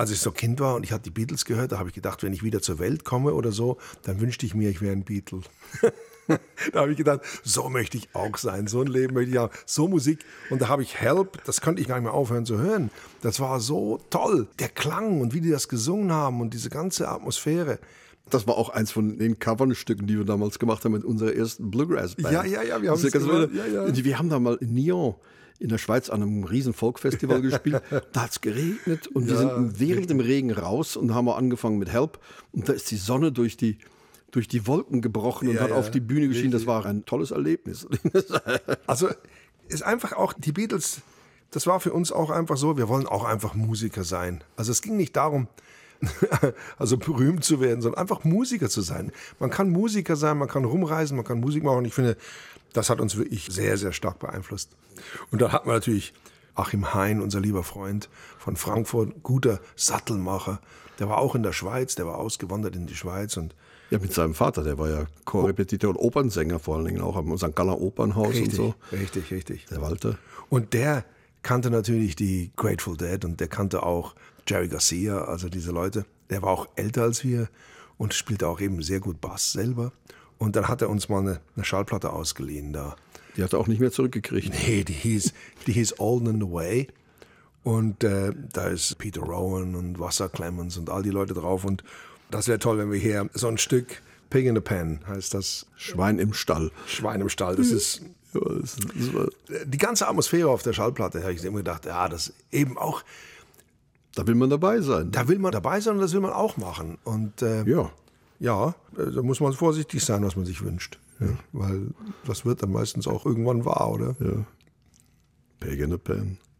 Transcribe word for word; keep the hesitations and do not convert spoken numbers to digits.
als ich so Kind war und ich hatte die Beatles gehört, da habe ich gedacht, wenn ich wieder zur Welt komme oder so, dann wünschte ich mir, ich wäre ein Beatle. Da habe ich gedacht, so möchte ich auch sein, so ein Leben möchte ich haben, so Musik. Und da habe ich Help, das konnte ich gar nicht mehr aufhören zu hören. Das war so toll, der Klang und wie die das gesungen haben und diese ganze Atmosphäre. Das war auch eins von den Covernstücken, die wir damals gemacht haben mit unserer ersten Bluegrass-Band. Ja, ja, ja, wir haben es gemacht. Ja, ja. Wir haben da mal in Nyon in der Schweiz an einem riesen Folkfestival gespielt. Da hat es geregnet und wir Ja, sind während richtig. dem Regen raus und haben angefangen mit Help. Und da ist die Sonne durch die, durch die Wolken gebrochen und Ja, hat ja, auf die Bühne geschienen. Das richtig. war ein tolles Erlebnis. Also ist einfach auch, die Beatles, das war für uns auch einfach so, wir wollen auch einfach Musiker sein. Also es ging nicht darum, also berühmt zu werden, sondern einfach Musiker zu sein. Man kann Musiker sein, man kann rumreisen, man kann Musik machen. Und ich finde, das hat uns wirklich sehr, sehr stark beeinflusst. Und da hat man natürlich Achim Hein, unser lieber Freund von Frankfurt, guter Sattelmacher. Der war auch in der Schweiz, der war ausgewandert in die Schweiz. Und Ja, mit seinem Vater, der war ja Chorrepetitor und Opernsänger vor allen Dingen auch am Sankt Galler Opernhaus richtig, und so. richtig, richtig. Der Walter. Und der kannte natürlich die Grateful Dead und der kannte auch Jerry Garcia, also diese Leute. Der war auch älter als wir und spielte auch eben sehr gut Bass selber. Und dann hat er uns mal eine, eine Schallplatte ausgeliehen da. Die hat er auch nicht mehr zurückgekriegt. Nee, die hieß, die hieß Olden and Away. Und äh, da ist Peter Rowan und Wasser Clemens und all die Leute drauf. Und das wäre toll, wenn wir hier so ein Stück Pig in the Pen, heißt das. Schwein im Stall. Schwein im Stall. Das ist Ja, das, das war, die ganze Atmosphäre auf der Schallplatte, habe ich immer gedacht, ja, das eben auch, da will man dabei sein. da will man dabei sein und das will man auch machen. Und äh, Ja. ja, äh, da muss man vorsichtig sein, was man sich wünscht. Ja, weil das wird dann meistens auch irgendwann wahr, oder? Ja. Pig in the Pen.